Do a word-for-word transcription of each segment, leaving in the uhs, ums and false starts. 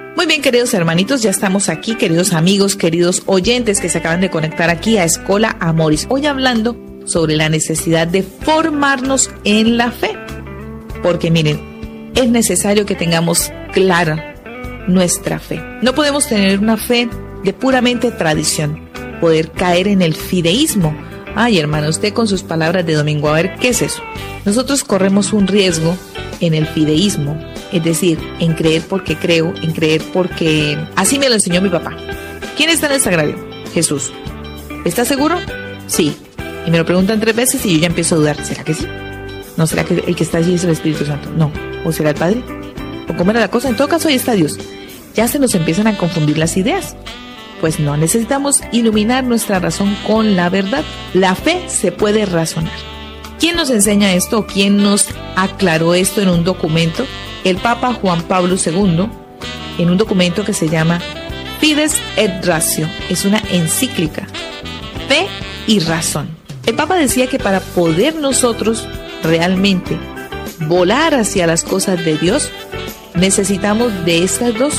Muy bien, queridos hermanitos, ya estamos aquí, queridos amigos, queridos oyentes que se acaban de conectar aquí a Escola Amoris. Hoy hablando sobre la necesidad de formarnos en la fe. Porque miren, es necesario que tengamos clara nuestra fe. No podemos tener una fe de puramente tradición, poder caer en el fideísmo. Ay, hermano, usted con sus palabras de domingo, a ver, ¿qué es eso? Nosotros corremos un riesgo en el fideísmo, es decir, en creer porque creo, en creer porque así me lo enseñó mi papá. ¿Quién está en el sagrario? Jesús. ¿Estás seguro? Sí. Y me lo preguntan tres veces y yo ya empiezo a dudar. ¿Será que sí? ¿No será que el que está allí es el Espíritu Santo? No. ¿O será el Padre? ¿O cómo era la cosa? En todo caso, ahí está Dios. Ya se nos empiezan a confundir las ideas. Pues no, necesitamos iluminar nuestra razón con la verdad. La fe se puede razonar. ¿Quién nos enseña esto o quién nos aclaró esto en un documento? El Papa Juan Pablo segundo, en un documento que se llama Fides et Ratio. Es una encíclica. Fe y razón. El Papa decía que para poder nosotros realmente volar hacia las cosas de Dios, necesitamos de estas dos.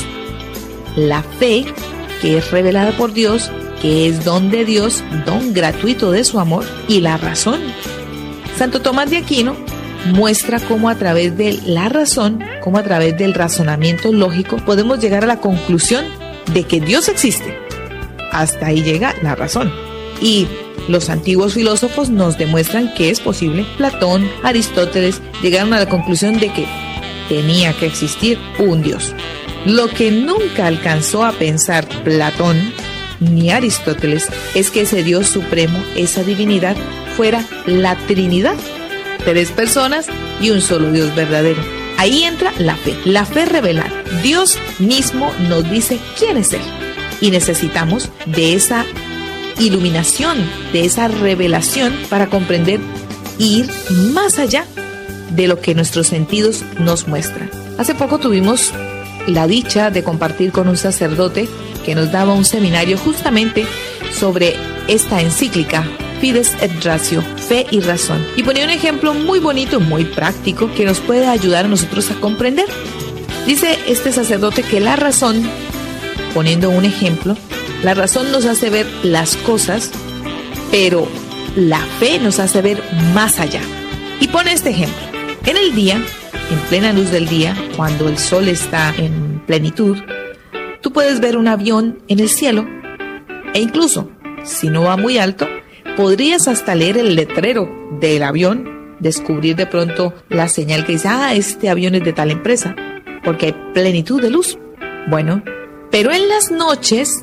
La fe, que es revelada por Dios, que es don de Dios, don gratuito de su amor, y la razón. Santo Tomás de Aquino muestra cómo a través de la razón, cómo a través del razonamiento lógico, podemos llegar a la conclusión de que Dios existe. Hasta ahí llega la razón. Y los antiguos filósofos nos demuestran que es posible. Platón, Aristóteles llegaron a la conclusión de que tenía que existir un Dios. Lo que nunca alcanzó a pensar Platón ni Aristóteles es que ese Dios supremo, esa divinidad, fuera la Trinidad. Tres personas y un solo Dios verdadero. Ahí entra la fe, la fe revelada. Dios mismo nos dice quién es Él. Y necesitamos de esa iluminación, de esa revelación para comprender e ir más allá de lo que nuestros sentidos nos muestran. Hace poco tuvimos la dicha de compartir con un sacerdote que nos daba un seminario justamente sobre esta encíclica Fides et Ratio, fe y razón, y ponía un ejemplo muy bonito, muy práctico, que nos puede ayudar a nosotros a comprender. Dice este sacerdote que la razón, poniendo un ejemplo, la razón nos hace ver las cosas, pero la fe nos hace ver más allá. Y pone este ejemplo. En el día, en plena luz del día, cuando el sol está en plenitud, tú puedes ver un avión en el cielo, e incluso, si no va muy alto, podrías hasta leer el letrero del avión, descubrir de pronto la señal que dice, ah, este avión es de tal empresa, porque hay plenitud de luz. Bueno, pero en las noches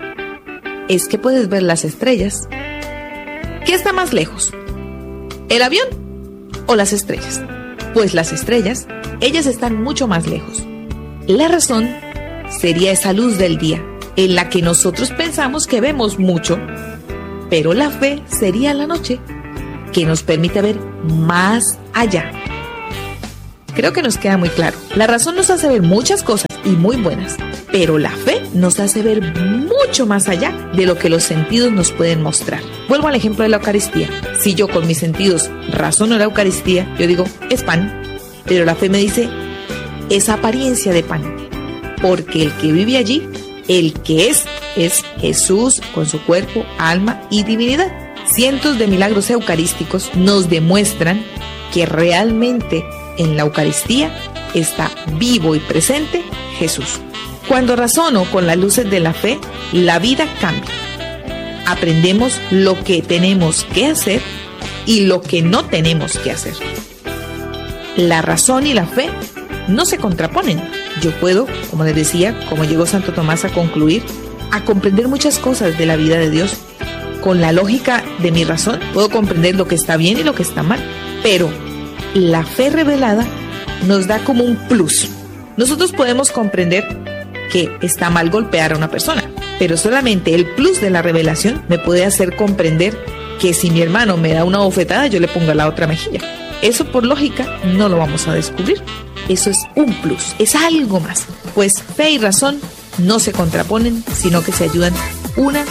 es que puedes ver las estrellas. ¿Qué está más lejos? ¿El avión o las estrellas? Pues las estrellas, ellas están mucho más lejos. La razón sería esa luz del día, en la que nosotros pensamos que vemos mucho, pero la fe sería la noche, que nos permite ver más allá. Creo que nos queda muy claro. La razón nos hace ver muchas cosas y muy buenas, pero la fe nos hace ver mucho más allá de lo que los sentidos nos pueden mostrar. Vuelvo al ejemplo de la Eucaristía. Si yo con mis sentidos razono la Eucaristía, yo digo, es pan, pero la fe me dice, es apariencia de pan, porque el que vive allí, el que es, es Jesús con su cuerpo, alma y divinidad. Cientos de milagros eucarísticos nos demuestran que realmente en la Eucaristía está vivo y presente Jesús. Cuando razono con las luces de la fe, la vida cambia. Aprendemos lo que tenemos que hacer y lo que no tenemos que hacer. La razón y la fe no se contraponen. Yo puedo, como les decía, como llegó Santo Tomás a concluir, a comprender muchas cosas de la vida de Dios. Con la lógica de mi razón puedo comprender lo que está bien y lo que está mal. Pero la fe revelada nos da como un plus. Nosotros podemos comprender que está mal golpear a una persona, pero solamente el plus de la revelación me puede hacer comprender que si mi hermano me da una bofetada, yo le pongo la otra mejilla. Eso por lógica no lo vamos a descubrir. Eso es un plus, es algo más. Pues fe y razón no se contraponen, sino que se ayudan una